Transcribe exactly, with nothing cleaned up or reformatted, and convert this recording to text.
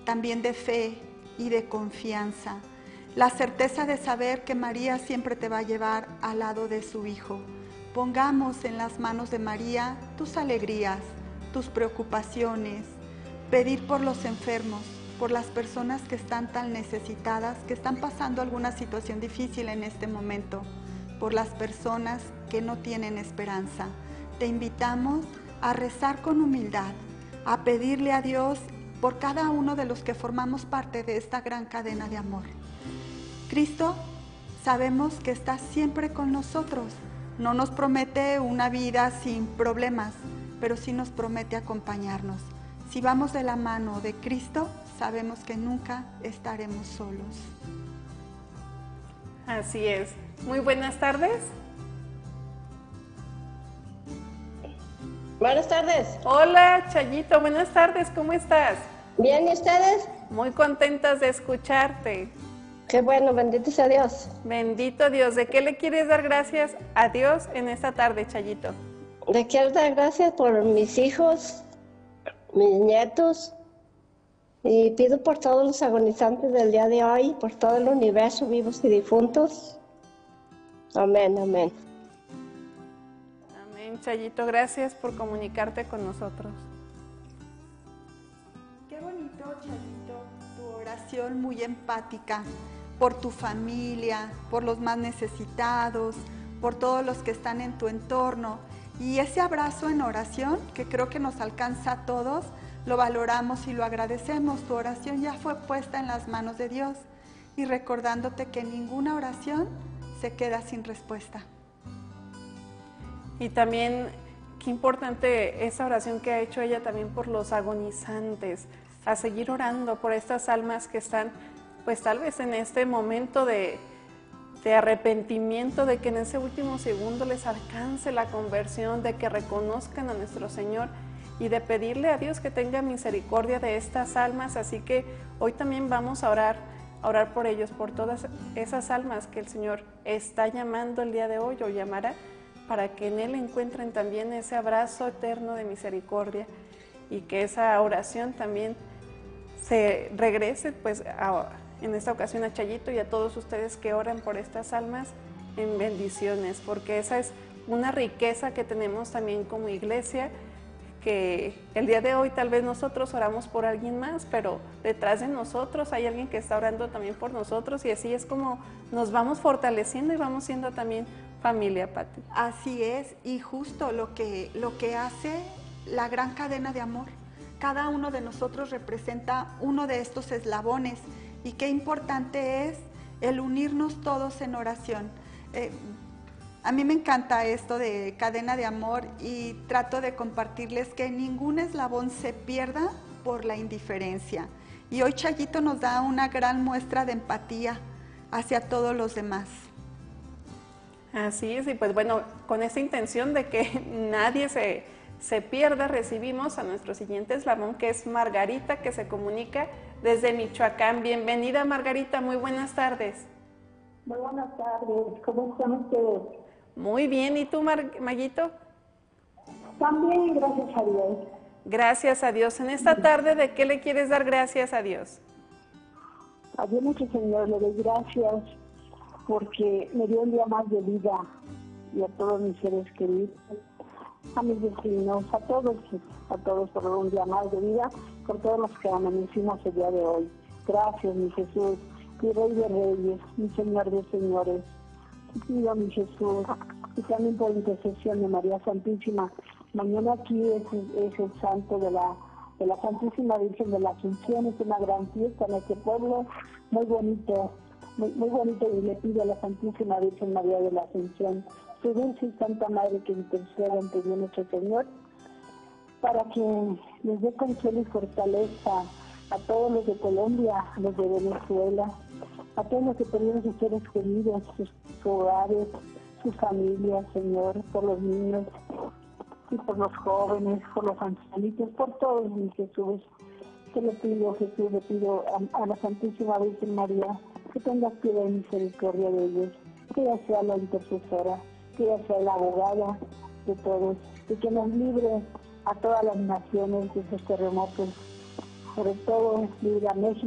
también de fe y de confianza. La certeza de saber que María siempre te va a llevar al lado de su Hijo. Pongamos en las manos de María tus alegrías, tus preocupaciones, pedir por los enfermos, por las personas que están tan necesitadas, que están pasando alguna situación difícil en este momento, por las personas que no tienen esperanza. Te invitamos a rezar con humildad, a pedirle a Dios por cada uno de los que formamos parte de esta gran cadena de amor. Cristo, sabemos que está siempre con nosotros. No nos promete una vida sin problemas, pero sí nos promete acompañarnos. Si vamos de la mano de Cristo, sabemos que nunca estaremos solos. Así es. Muy buenas tardes. Buenas tardes. Hola, Chayito, buenas tardes, ¿cómo estás? Bien, ¿y ustedes? Muy contentas de escucharte. Qué bueno, bendito sea Dios. Bendito Dios. ¿De qué le quieres dar gracias a Dios en esta tarde, Chayito? Le quiero dar gracias por mis hijos, mis nietos, y pido por todos los agonizantes del día de hoy, por todo el universo, vivos y difuntos. Amén, amén. Amén, Chayito. Gracias por comunicarte con nosotros. Qué bonito, Chayito, tu oración muy empática por tu familia, por los más necesitados, por todos los que están en tu entorno. Y ese abrazo en oración, que creo que nos alcanza a todos, lo valoramos y lo agradecemos. Tu oración ya fue puesta en las manos de Dios, y recordándote que ninguna oración se queda sin respuesta. Y también, qué importante esa oración que ha hecho ella también por los agonizantes, a seguir orando por estas almas que están, pues tal vez en este momento de, de arrepentimiento, de que en ese último segundo les alcance la conversión, de que reconozcan a nuestro Señor y de pedirle a Dios que tenga misericordia de estas almas. Así que hoy también vamos a orar, a orar por ellos, por todas esas almas que el Señor está llamando el día de hoy o llamará, para que en Él encuentren también ese abrazo eterno de misericordia, y que esa oración también se regrese pues a, en esta ocasión a Chayito y a todos ustedes que oran por estas almas en bendiciones, porque esa es una riqueza que tenemos también como iglesia, que el día de hoy tal vez nosotros oramos por alguien más, pero detrás de nosotros hay alguien que está orando también por nosotros, y así es como nos vamos fortaleciendo y vamos siendo también familia, Pati. Así es, y justo lo que, lo que hace la gran cadena de amor. Cada uno de nosotros representa uno de estos eslabones, y qué importante es el unirnos todos en oración. Eh, a mí me encanta esto de cadena de amor, y trato de compartirles que ningún eslabón se pierda por la indiferencia. Y hoy Chayito nos da una gran muestra de empatía hacia todos los demás. Así es, y pues bueno, con esta intención de que nadie se, se pierda, recibimos a nuestro siguiente eslabón, que es Margarita, que se comunica desde Michoacán. Bienvenida, Margarita, muy buenas tardes. Muy buenas tardes, ¿cómo están ustedes? Muy bien, ¿y tú, Mar Maguito? También, gracias a Dios. Gracias a Dios. En esta tarde, ¿de qué le quieres dar gracias a Dios? A Dios nuestro Señor le doy gracias porque me dio un día más de vida, y a todos mis seres queridos, a mis vecinos, a todos, a todos por un día más de vida, por todos los que amanecimos el día de hoy. Gracias, mi Jesús, mi Rey de Reyes, mi Señor de Señores. Te pido, mi Jesús, y también por intercesión de María Santísima. Mañana aquí es, es el santo de la, de la Santísima Virgen de la Asunción. Es una gran fiesta en este pueblo, muy bonito. Muy, muy bonito, y le pido a la Santísima Virgen María de la Asunción, su dulce y santa Madre, que interceda ante Dios nuestro Señor, para que les dé consuelo y fortaleza a todos los de Colombia, a los de Venezuela, a todos los que perdieron sus seres queridos, sus, sus hogares, sus familias, Señor, por los niños y por los jóvenes, por los ancianitos, por todos, mi Jesús. Te lo pido, Jesús, le pido a, a la Santísima Virgen María, que tengas piedad y misericordia de ellos, que ella sea la intercesora, que ella sea la abogada de todos, y que nos libre a todas las naciones de esos terremotos sobre todo viva México.